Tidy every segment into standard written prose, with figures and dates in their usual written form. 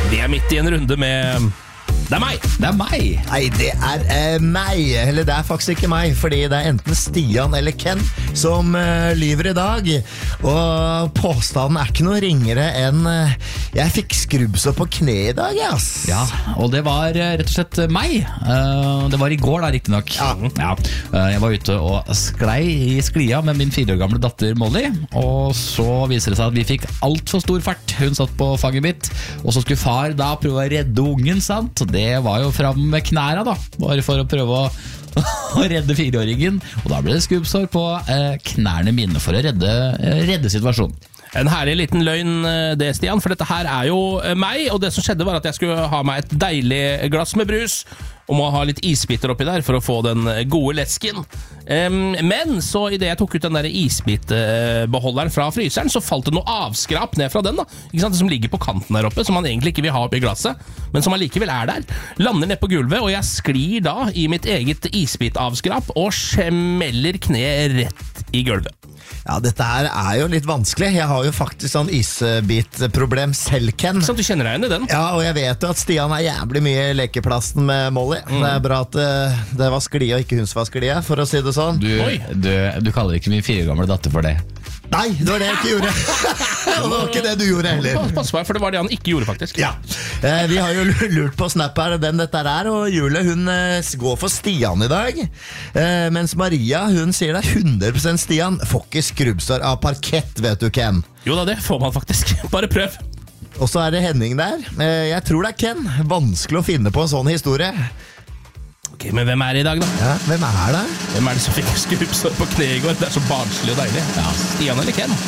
Vi midt I en runde med... Det meg! Nei, det meg. Eller det faktisk ikke meg, fordi det enten Stian eller Ken som lyver I dag. Og påstanden ikke noe ringere enn jeg fikk skrubbsår på kne I dag, ass. Ja, og det var rett og slett meg. Det var I går da, riktig nok. Ja. Jeg var ute og sklei I sklia med min 4 år gamle datter Molly. Og så viser det seg at vi fikk alt for stor fart. Hun satt på fanget mitt, og så skulle far da prøve å redde ungen, sant? Det var jo fram med knæra da, bare for å prøve å redde 4-åringen. Og da ble det skubbsår på knærne mine for å redde situasjonen. En herlig liten løgn det, Stian, for dette her jo meg, og det som skjedde var at jeg skulle ha meg et deilig glass med brus, og må ha litt isbiter oppi der for å få den gode lesken. Men så I det jeg tok ut den der isbitbeholderen fra fryseren, så falt det noe avskrap ned fra den da, ikke sant? Det som ligger på kanten der oppe, som man egentlig ikke vil ha oppi glasset, men som allikevel der. Lander ned på gulvet, og jeg sklir da I mitt eget isbitavskrap, og smeller kneet rett I gulvet. Ja, dette her jo litt vanskelig. Jeg har jo faktisk sånn isbitproblem selv, Ken. Sånn, du kjenner deg igjen I den? Ja, og jeg vet jo at Stian jævlig mye I lekeplassen med Molly. Det bra at det var sklia, og ikke hun som var sklia, for å si det sånn. Du kaller ikke min 4 år gamle datter for det. Nei, det var det jeg ikke gjorde. Det var ikke det du gjorde heller. Pass på, for det var det han ikke gjorde faktisk. Ja, vi har jo lurt på Snap her hvem dette og Jule, hun går for Stian I dag. Mens Maria, hun sier det 100% Stian. Får ikke skrubbsår av parkett, vet du, Ken. Jo da, det får man faktisk. Bare prøv. Og så det Henning der. Jeg tror det Ken. Vanskelig å finne på en sånn historie. Ok, men hvem det I dag da? Ja, hvem det? Hvem det som fikk skrubbsår på kne I går? Det så barnslig og deilig. Ja, Stian eller Ken?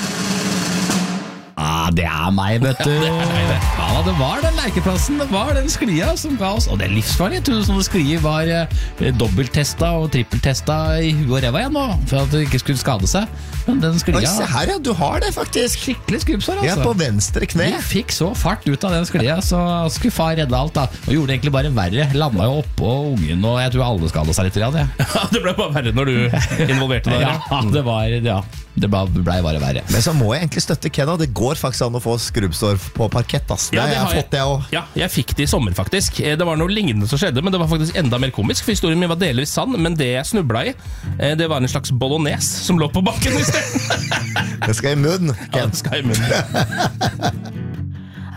Det meg, vet du. Ja, det det. Ja, det var den lekeplassen, det var den sklia som ga oss. Og det livsfarlig, jeg trodde sånne sklier var dobbelttesta og trippeltesta I huet og ræva igjen nå, for at det ikke skulle skade seg. Men den sklia... Oi, se her, ja, du har det faktisk. Skikkelig skrubbsår, altså. Ja, på venstre kne. Vi fikk så fart ut av den sklia, så skulle far redde alt da. Og gjorde det egentlig bare verre. Landa jo oppå ungen, og jeg tror alle skadet seg litt. Ja, det ble bare verre når du involverte deg. Ja, det ble bare verre. Men så må jeg egentlig støtte Ken, og det går faktisk an å få skrubbsår på parkett, ass. Det har jeg fått det også. Ja, jeg fikk det I sommer faktisk. Det var noe lignende som skjedde, men det var faktisk enda mer komisk, for historien min var delvis sann, men det jeg snublet I, det var en slags bolognese som lå på bakken I stedet. Det skal I munn, Ken. Ja, det skal I munn.